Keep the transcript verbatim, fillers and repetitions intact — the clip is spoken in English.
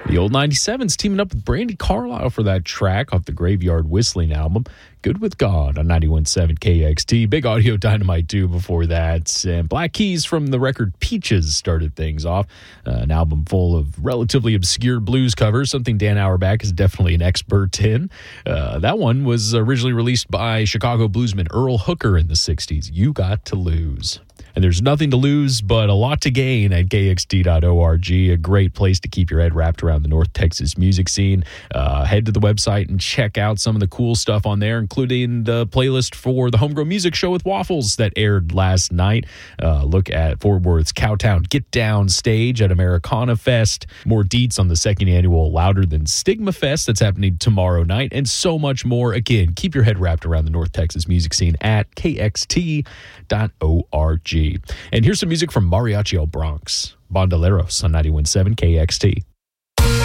The Old ninety-sevens teaming up with Brandi Carlile for that track off the Graveyard Whistling album, Good With God on ninety-one point seven K X T. Big Audio Dynamite too before that. And Black Keys from the record Peaches started things off. Uh, an album full of relatively obscure blues covers, something Dan Auerbach is definitely an expert in. Uh, that one was originally released by Chicago bluesman Earl Hooker in the sixties. You Got to Lose. And there's nothing to lose but a lot to gain at K X T dot org, a great place to keep your head wrapped around the North Texas music scene. Uh, head to the website and check out some of the cool stuff on there, including the playlist for the Homegrown Music Show with Waffles that aired last night. Uh, look at Fort Worth's Cowtown Get Down stage at Americana Fest. More deets on the second annual Louder Than Stigma Fest that's happening tomorrow night, and so much more. Again, keep your head wrapped around the North Texas music scene at K X T dot org. And here's some music from Mariachi El Bronx, Bandoleros on ninety-one point seven K X T.